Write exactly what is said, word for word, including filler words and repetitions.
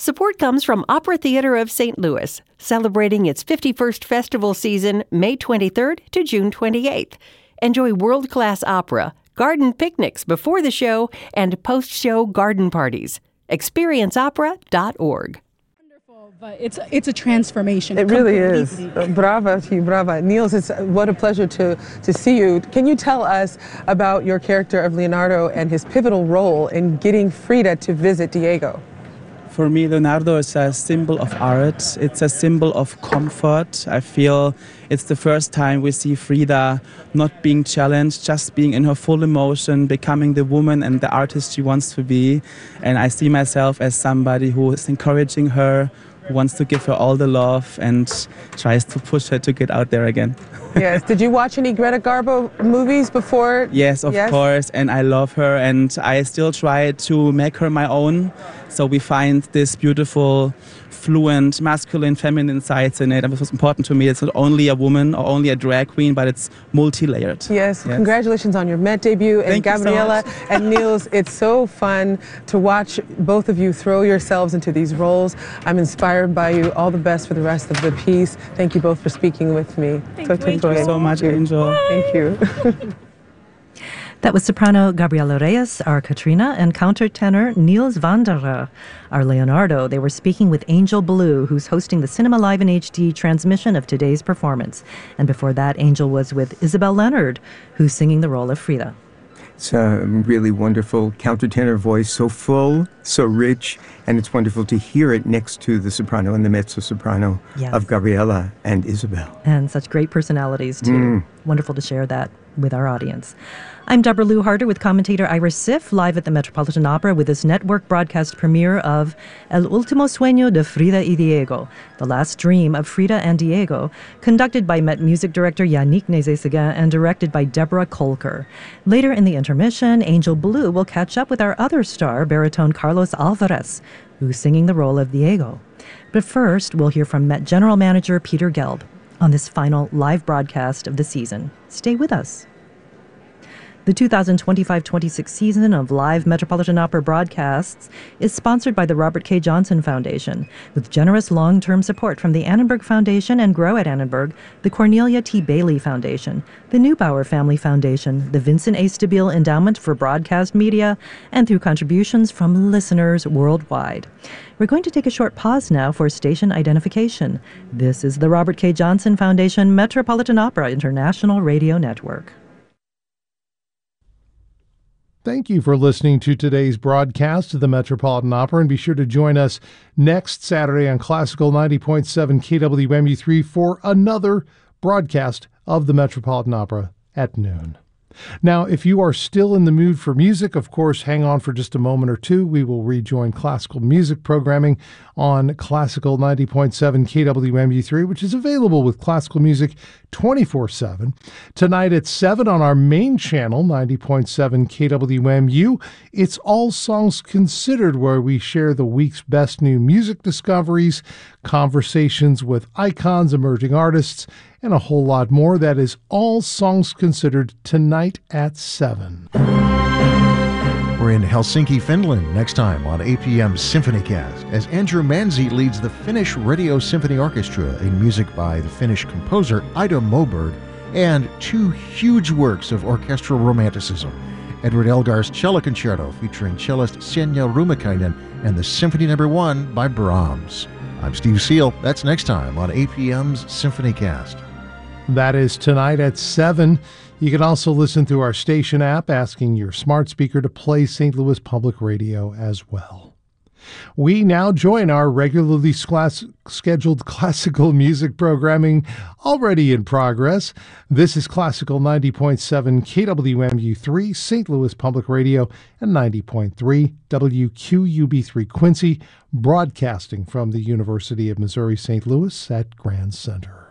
Support comes from Opera Theater of Saint Louis, celebrating its fifty-first festival season May twenty-third to June twenty-eighth. Enjoy world-class opera, garden picnics before the show, and post-show garden parties. experience opera dot org. But it's it's a transformation. It really completely. is. Uh, brava to you, brava. Niels, it's uh, what a pleasure to, to see you. Can you tell us about your character of Leonardo and his pivotal role in getting Frida to visit Diego? For me, Leonardo is a symbol of art. It's a symbol of comfort. I feel it's the first time we see Frida not being challenged, just being in her full emotion, becoming the woman and the artist she wants to be. And I see myself as somebody who is encouraging her, who wants to give her all the love and tries to push her to get out there again. Yes. Did you watch any Greta Garbo movies before? Yes, of yes? course. And I love her, and I still try to make her my own. So we find this beautiful, fluent, masculine, feminine sides in it. And what's important to me, it's not only a woman or only a drag queen, but it's multi-layered. Yes. yes. Congratulations on your Met debut. And Thank Gabriela so and Niels, it's so fun to watch both of you throw yourselves into these roles. I'm inspired by you. All the best for the rest of the piece. Thank you both for speaking with me. Thank, so, you. Thank you so much, Angel. Thank you. That was soprano Gabriela Reyes, our Katrina, and countertenor Niels Wanderer, our Leonardo. They were speaking with Angel Blue, who's hosting the Cinema Live in H D transmission of today's performance. And before that, Angel was with Isabel Leonard, who's singing the role of Frida. It's a really wonderful countertenor voice, so full, so rich, and it's wonderful to hear it next to the soprano and the mezzo-soprano yes. of Gabriela and Isabel. And such great personalities, too. Mm. Wonderful to share that with our audience. I'm Deborah Lou Harder with commentator Iris Siff, live at the Metropolitan Opera with this network broadcast premiere of El Último Sueño de Frida y Diego, The Last Dream of Frida and Diego, conducted by Met music director Yannick Nézet-Séguin and directed by Deborah Kolker. Later in the intermission, Angel Blue will catch up with our other star, baritone Carlos Alvarez, who's singing the role of Diego. But first, we'll hear from Met General Manager Peter Gelb on this final live broadcast of the season. Stay with us. The two thousand twenty-five twenty-six season of live Metropolitan Opera broadcasts is sponsored by the Robert K. Johnson Foundation, with generous long-term support from the Annenberg Foundation and Grow at Annenberg, the Cornelia T. Bailey Foundation, the Neubauer Family Foundation, the Vincent A. Stabile Endowment for Broadcast Media, and through contributions from listeners worldwide. We're going to take a short pause now for station identification. This is the Robert K. Johnson Foundation Metropolitan Opera International Radio Network. Thank you for listening to today's broadcast of the Metropolitan Opera, and be sure to join us next Saturday on Classical ninety point seven K W M U three for another broadcast of the Metropolitan Opera at noon. Now, if you are still in the mood for music, of course, hang on for just a moment or two. We will rejoin classical music programming on Classical ninety point seven K W M U three, which is available with classical music twenty-four seven. Tonight at seven on our main channel, ninety point seven K W M U, it's All Songs Considered, where we share the week's best new music discoveries, conversations with icons, emerging artists, and a whole lot more. That is All Songs Considered tonight at seven. We're in Helsinki, Finland next time on A P M SymphonyCast as Andrew Manzi leads the Finnish Radio Symphony Orchestra in music by the Finnish composer Ida Moberg and two huge works of orchestral romanticism. Edward Elgar's Cello Concerto featuring cellist Senja Rumikainen and the Symphony Number One by Brahms. I'm Steve Seal. That's next time on A P M's SymphonyCast. That is tonight at seven. You can also listen through our station app, asking your smart speaker to play Saint Louis Public Radio as well. We now join our regularly class- scheduled classical music programming already in progress. This is Classical ninety point seven K W M U three, Saint Louis Public Radio, and ninety point three W Q U B three Quincy, broadcasting from the University of Missouri Saint Louis at Grand Center.